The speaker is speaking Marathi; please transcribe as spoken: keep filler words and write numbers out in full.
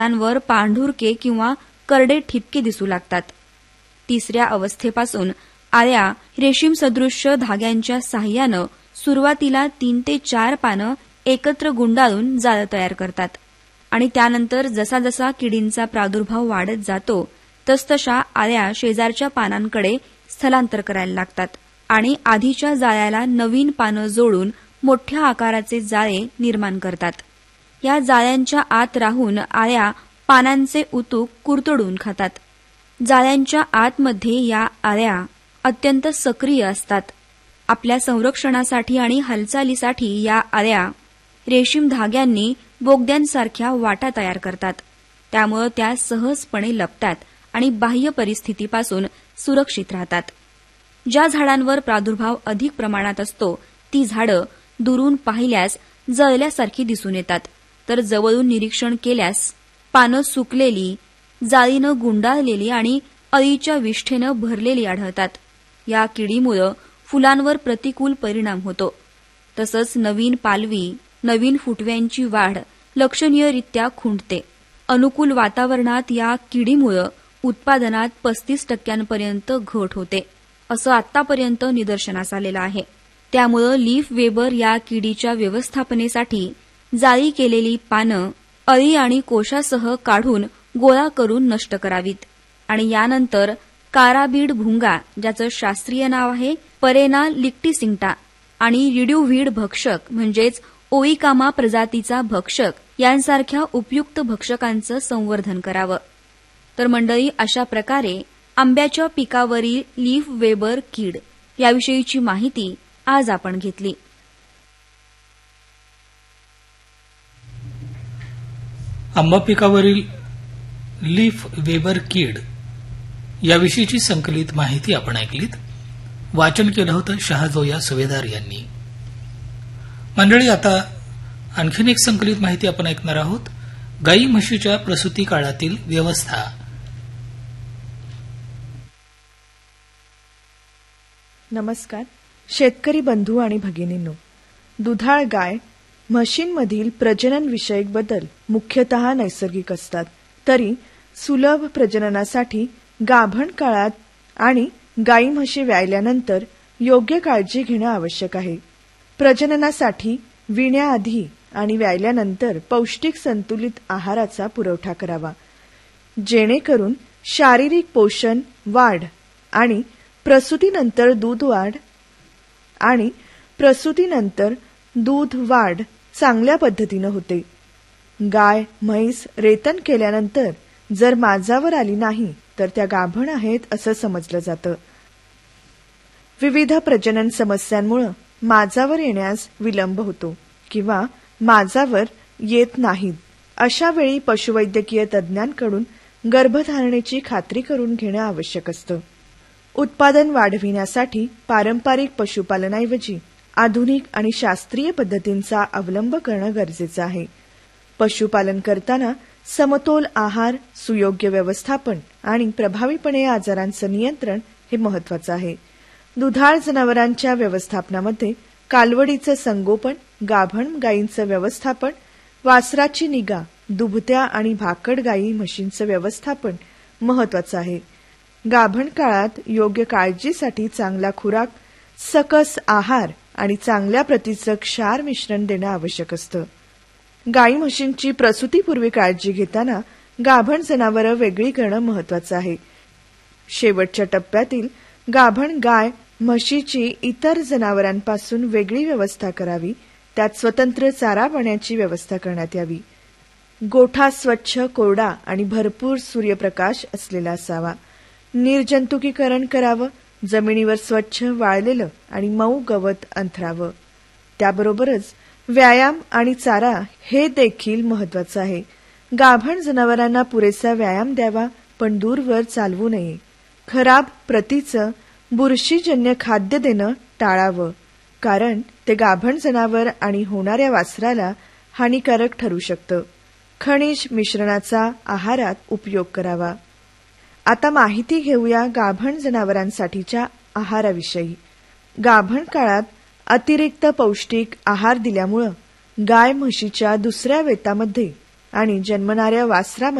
वर पांढुरके किंवा करडे ठिपके दिसू लागतात. तिसऱ्या अवस्थेपासून आळ्या रेशीम सदृश्य धाग्यांच्या साह्यानं सुरुवातीला तीन ते चार पानं एकत्र गुंडाळून जाळं तयार करतात आणि त्यानंतर जसा जसा किडींचा प्रादुर्भाव वाढत जातो तसतशा आळ्या शेजारच्या पानांकडे स्थलांतर करायला लागतात आणि आधीच्या जाळ्याला नवीन पानं जोडून मोठ्या आकाराचे जाळे निर्माण करतात. या जाळ्यांच्या आत राहून आळ्या पानांचे उतूक कुरतडून खातात. जाळ्यांच्या आतमध्ये या आळ्या अत्यंत सक्रिय असतात. आपल्या संरक्षणासाठी आणि हालचालीसाठी या आळ्या रेशीम धाग्यांनी बोगद्यांसारख्या वाटा तयार करतात. त्यामुळे त्या सहजपणे लपतात आणि बाह्य परिस्थितीपासून सुरक्षित राहतात. ज्या झाडांवर प्रादुर्भाव अधिक प्रमाणात असतो ती झाडं दुरून पाहिल्यास जळल्यासारखी दिसून येतात, तर जवळून निरीक्षण केल्यास पानं सुकलेली, जाळीनं गुंडाळलेली आणि अळीच्या विष्ठेनं भरलेली आढळतात. या किडीमुळे फुलांवर प्रतिकूल परिणाम होतो. तसंच नवीन पालवी, नवीन फुटव्यांची वाढ लक्षणीयरित्या खुंटते. अनुकूल वातावरणात या किडीमुळे उत्पादनात पस्तीस टक्क्यांपर्यंत घट होते, असं आतापर्यंत निदर्शनास आलेलं आहे. त्यामुळे लीफ वेबर या किडीच्या व्यवस्थापनेसाठी जाळी केलेली पानं अळी आणि कोशासह काढून गोळा करून नष्ट करावीत आणि यानंतर काराबीड भुंगा, ज्याचं शास्त्रीय नाव आहे परेना लिक्टिसिंक्टा, आणि रिड्यूव्हिड भक्षक म्हणजेच ओईकामा प्रजातीचा भक्षक यांसारख्या उपयुक्त भक्षकांचं संवर्धन करावं. तर मंडळी, अशा प्रकारे आंब्याच्या पिकावरील लीफ वेबर कीड याविषयीची माहिती आज आपण घेतली. आंबा पिकावरील लीफ वेबर कीड याविषयीची संकलित माहिती आपण ऐकलीत. वाचन केलं होतं शहाजोया सुवेदार यांनी. मंडळी, आता आणखीन एक संकलित माहिती आपण ऐकणार आहोत. गाई म्हशीच्या प्रसूती काळातील व्यवस्था. नमस्कार शेतकरी बंधू आणि भगिनींनो. दुधाळ गाय म्हशींमधील प्रजनन विषयक बदल मुख्यतः नैसर्गिक असतात, तरी सुलभ प्रजननासाठी गाभण काळात आणि गाई म्हशी व्यायल्यानंतर योग्य काळजी घेणं आवश्यक आहे. प्रजननासाठी विण्याआधी आणि व्यायल्यानंतर पौष्टिक संतुलित आहाराचा पुरवठा करावा, जेणेकरून शारीरिक पोषण, वाढ आणि प्रसूतीनंतर दूध वाढ आणि प्रसूतीनंतर दूध वाढ चांगल्या पद्धतीनं होते. गाय म्हैस रेतन केल्यानंतर जर माजावर आली नाही तर त्या गाभण आहेत असं समजलं जातं. विविध प्रजनन समस्यांमुळे माजावर येण्यास विलंब होतो किंवा माजावर येत नाहीत. अशा वेळी पशुवैद्यकीय तज्ज्ञांकडून गर्भधारणेची खात्री करून घेणं आवश्यक असतं. उत्पादन वाढविण्यासाठी पारंपरिक पशुपालनाऐवजी आधुनिक आणि शास्त्रीय पद्धतींचा अवलंब करणं गरजेचं आहे. पशुपालन करताना समतोल आहार, सुयोग्य व्यवस्थापन आणि प्रभावीपणे आजारांचं नियंत्रण हे महत्वाचं आहे. दुधाळ जनावरांच्या व्यवस्थापनामध्ये कालवडीचं संगोपन, गाभण गायींचं व्यवस्थापन, वासराची निगा, दुभत्या आणि भाकड गायी म्हशींचं व्यवस्थापन महत्वाचं आहे. गाभण काळात योग्य काळजीसाठी चांगला खुराक, सकस आहार आणि चांगल्या प्रतीचं क्षार मिश्रण देणं आवश्यक असतं. गाई म्हशींची प्रसूतीपूर्वी काळजी घेताना गाभण जनावरं वेगळी करणं महत्वाचं आहे. शेवटच्या टप्प्यातील गाभण गाय म्हशीची इतर जनावरांपासून वेगळी व्यवस्था करावी. त्यात स्वतंत्र चारा पाण्याची व्यवस्था करण्यात यावी. गोठा स्वच्छ, कोरडा आणि भरपूर सूर्यप्रकाश असलेला असावा. निर्जंतुकीकरण करावं. जमिनीवर स्वच्छ, वाळलेलं आणि मऊ गवत अंथरावं. त्याबरोबरच व्यायाम आणि चारा हे देखील महत्वाचं आहे. गाभण जनावरांना पुरेसा व्यायाम द्यावा, पण दूरवर चालवू नये. खराब प्रतीचं बुरशीजन्य खाद्य देणं टाळावं, कारण ते गाभण जनावर आणि होणाऱ्या वासराला हानिकारक ठरू शकतं. खनिज मिश्रणाचा आहारात उपयोग करावा. आता माहिती घेऊया गाभण जनावरांसाठीच्या आहाराविषयी. गाभण काळात अतिरिक्त पौष्टिक आहार दिल्यामुळं गाय म्हशीच्या दुसऱ्या वेतामध्ये आणि जन्मणाऱ्या वासरामध्ये